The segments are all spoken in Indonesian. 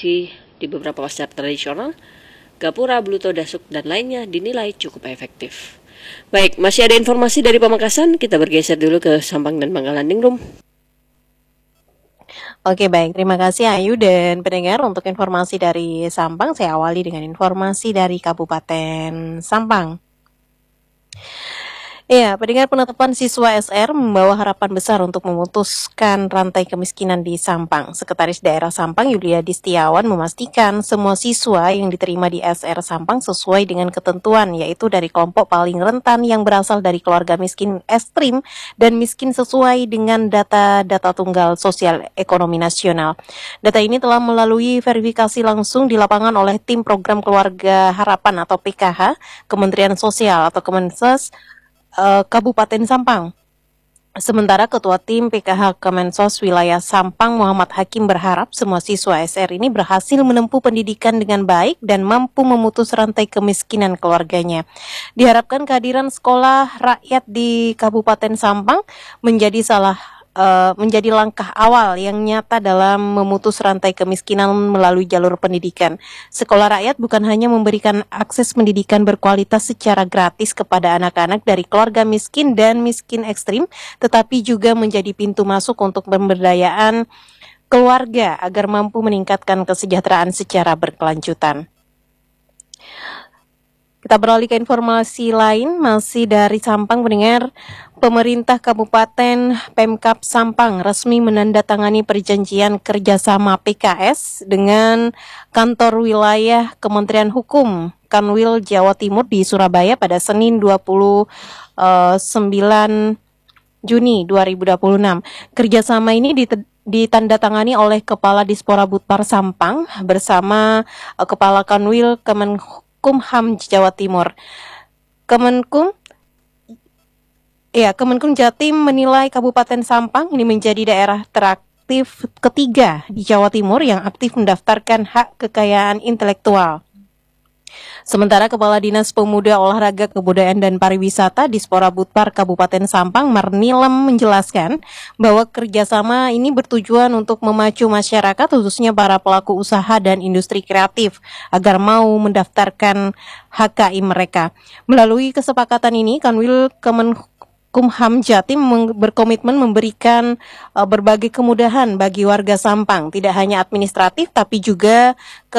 operasi di beberapa pasar tradisional, Gapura, Bluto, Dasuk, dan lainnya dinilai cukup efektif. Baik, masih ada informasi dari Pamekasan, kita bergeser dulu ke Sampang dan Bangkalan Ningrum. Oke, baik. Terima kasih Ayu dan pendengar untuk informasi dari Sampang. Saya awali dengan informasi dari Kabupaten Sampang. Ya, pendengar, penetapan siswa SR membawa harapan besar untuk memutuskan rantai kemiskinan di Sampang. Sekretaris Daerah Sampang, Yuliadi Setiawan, memastikan semua siswa yang diterima di SR Sampang sesuai dengan ketentuan, yaitu dari kelompok paling rentan yang berasal dari keluarga miskin ekstrim dan miskin sesuai dengan data tunggal sosial ekonomi nasional. Data ini telah melalui verifikasi langsung di lapangan oleh tim program Keluarga Harapan atau PKH, Kementerian Sosial atau Kemensos, Kabupaten Sampang. Sementara Ketua Tim PKH Kemensos Wilayah Sampang Muhammad Hakim berharap semua siswa SR ini berhasil menempuh pendidikan dengan baik dan mampu memutus rantai kemiskinan keluarganya. Diharapkan kehadiran sekolah rakyat di Kabupaten Sampang menjadi langkah awal yang nyata dalam memutus rantai kemiskinan melalui jalur pendidikan. Sekolah rakyat bukan hanya memberikan akses pendidikan berkualitas secara gratis kepada anak-anak dari keluarga miskin dan miskin ekstrim, tetapi juga menjadi pintu masuk untuk pemberdayaan keluarga agar mampu meningkatkan kesejahteraan secara berkelanjutan. Kita beralih ke informasi lain, masih dari Sampang, pendengar. Pemerintah Kabupaten Pemkab Sampang resmi menandatangani perjanjian kerjasama PKS dengan kantor wilayah Kementerian Hukum Kanwil Jawa Timur di Surabaya pada Senin 29 Juni 2026. Kerjasama ini ditandatangani oleh Kepala Dispora Butpar Sampang bersama Kepala Kanwil Kemenkumham Jawa Timur. Kemenkum Jatim menilai Kabupaten Sampang ini menjadi daerah teraktif ketiga di Jawa Timur yang aktif mendaftarkan hak kekayaan intelektual. Sementara Kepala Dinas Pemuda, Olahraga, Kebudayaan dan Pariwisata Dispora Butpar Kabupaten Sampang, Marnilem, menjelaskan bahwa kerjasama ini bertujuan untuk memacu masyarakat, khususnya para pelaku usaha dan industri kreatif, agar mau mendaftarkan HKI mereka. Melalui kesepakatan ini, Kanwil Kemenkumham Jatim berkomitmen memberikan berbagai kemudahan bagi warga Sampang, tidak hanya administratif tapi juga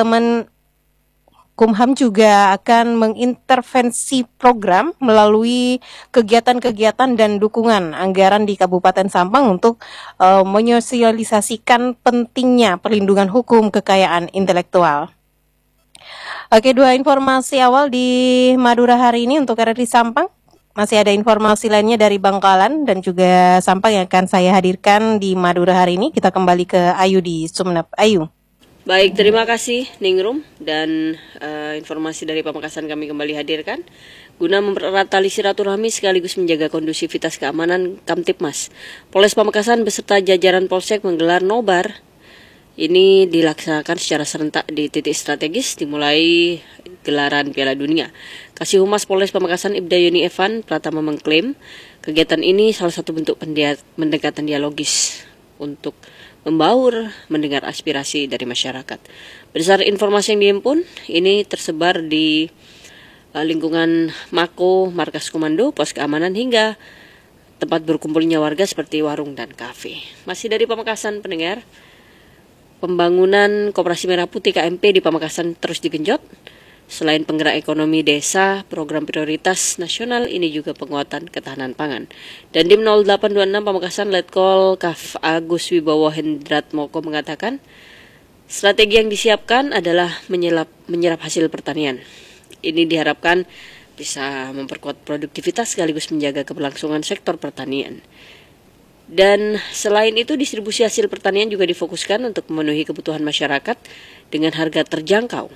Kumham juga akan mengintervensi program melalui kegiatan-kegiatan dan dukungan anggaran di Kabupaten Sampang untuk menyosialisasikan pentingnya perlindungan hukum kekayaan intelektual. Oke, dua informasi awal di Madura hari ini untuk RRI Sampang. Masih ada informasi lainnya dari Bangkalan dan juga Sampang yang akan saya hadirkan di Madura hari ini. Kita kembali ke Ayu di Sumeneb. Ayu. Baik, terima kasih Ningrum, dan informasi dari Pamekasan kami kembali hadirkan guna mempererat tali silaturahmi sekaligus menjaga kondusivitas keamanan Kamtipmas. Polres Pamekasan beserta jajaran Polsek menggelar nobar. Ini dilaksanakan secara serentak di titik strategis dimulai gelaran Piala Dunia. Kasih Humas Polres Pamekasan Ibda Yoni Evan Pratama mengklaim kegiatan ini salah satu bentuk pendekatan dialogis untuk membaur mendengar aspirasi dari masyarakat. Berdasar informasi yang dihimpun, ini tersebar di lingkungan Mako, Markas Komando, Pos Keamanan hingga tempat berkumpulnya warga seperti warung dan kafe. Masih dari Pamekasan, pendengar, pembangunan Koperasi Merah Putih KMP di Pamekasan terus digenjot. Selain penggerak ekonomi desa, program prioritas nasional ini juga penguatan ketahanan pangan. Dan Dim 0826 Pamekasan Letkol Kaf Agus Wibowo Hendratmoko mengatakan, strategi yang disiapkan adalah menyerap hasil pertanian. Ini diharapkan bisa memperkuat produktivitas sekaligus menjaga keberlangsungan sektor pertanian. Dan selain itu, distribusi hasil pertanian juga difokuskan untuk memenuhi kebutuhan masyarakat dengan harga terjangkau.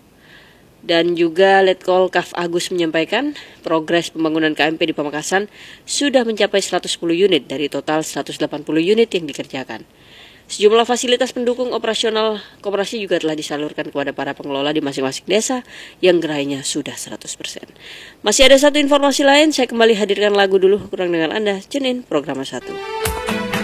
Dan juga Letkol Kaf Agus menyampaikan progres pembangunan KMP di Pamekasan sudah mencapai 110 unit dari total 180 unit yang dikerjakan. Sejumlah fasilitas pendukung operasional koperasi juga telah disalurkan kepada para pengelola di masing-masing desa yang gerainya sudah 100%. Masih ada satu informasi lain, saya kembali hadirkan lagu dulu, kurang dengar Anda, Jenin, program 1.